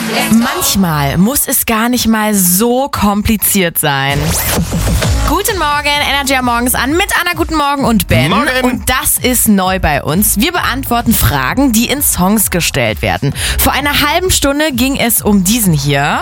Manchmal muss es gar nicht mal so kompliziert sein. Guten Morgen, Energy am Morgens an mit Anna, guten Morgen und Ben. Morgen. Und das ist neu bei uns. Wir beantworten Fragen, die in Songs gestellt werden. Vor einer halben Stunde ging es um diesen hier.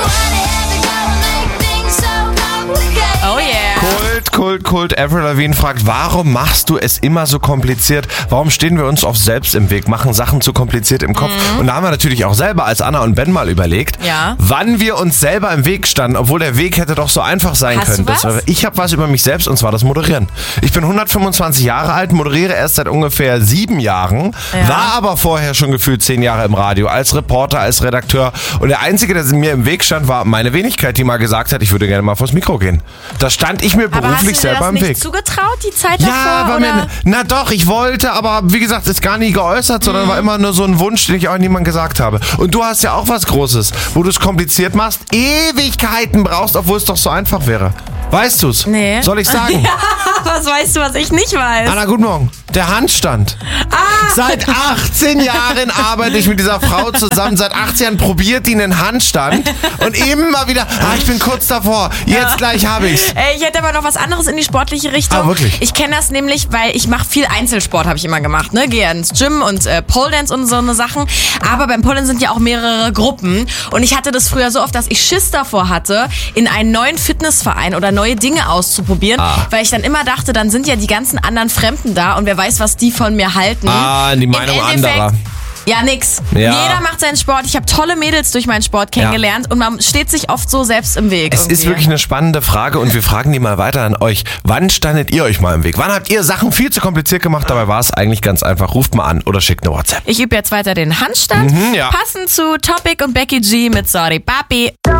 Oh yeah. Kult. Avril Lavigne fragt, warum machst du es immer so kompliziert? Warum stehen wir uns oft selbst im Weg, machen Sachen zu kompliziert im Kopf? Und da haben wir natürlich auch selber als Anna und Ben mal überlegt, wann wir uns selber im Weg standen, obwohl der Weg hätte doch so einfach sein können. Ich habe was über mich selbst, und zwar das Moderieren. Ich bin 125 Jahre alt, moderiere erst seit ungefähr 7 Jahren, war aber vorher schon gefühlt 10 Jahre im Radio, als Reporter, als Redakteur. Und der Einzige, der mir im Weg stand, war meine Wenigkeit, die mal gesagt hat, ich würde gerne mal vors Mikro gehen. Da stand ich mir beruflich selber im Weg. Hast du dir das nicht zugetraut, die Zeit davor? Na doch, ich wollte, aber wie gesagt, ist gar nie geäußert, sondern war immer nur so ein Wunsch, den ich auch niemandem gesagt habe. Und du hast ja auch was Großes, wo du es kompliziert machst, Ewigkeiten brauchst, obwohl es doch so einfach wäre. Weißt du's? Nee. Soll ich sagen? Ja, was weißt du, was ich nicht weiß? Anna, guten Morgen. Der Handstand. Seit 18 Jahren arbeite ich mit dieser Frau zusammen. Seit 18 Jahren probiert die einen Handstand. Und immer wieder, ich bin kurz davor. Jetzt gleich habe ich's. Ich hätte aber noch was anderes in die sportliche Richtung. Wirklich? Ich kenne das nämlich, weil ich mache viel Einzelsport, habe ich immer gemacht. Ne? Gehe ins Gym und Pole Dance und so eine Sachen. Aber beim Pole Dance sind ja auch mehrere Gruppen. Und ich hatte das früher so oft, dass ich Schiss davor hatte, in einen neuen Fitnessverein oder neue Dinge auszuprobieren. Weil ich dann immer dachte, dann sind ja die ganzen anderen Fremden da und wer weiß, was die von mir halten. Die Meinung anderer. Ja, nix. Ja. Jeder macht seinen Sport. Ich habe tolle Mädels durch meinen Sport kennengelernt und man steht sich oft so selbst im Weg. Es ist wirklich eine spannende Frage und wir fragen die mal weiter an euch. Wann standet ihr euch mal im Weg? Wann habt ihr Sachen viel zu kompliziert gemacht? Dabei war es eigentlich ganz einfach. Ruft mal an oder schickt eine WhatsApp. Ich übe jetzt weiter den Handstand. Passend zu Topic und Becky G mit Sorry Papi.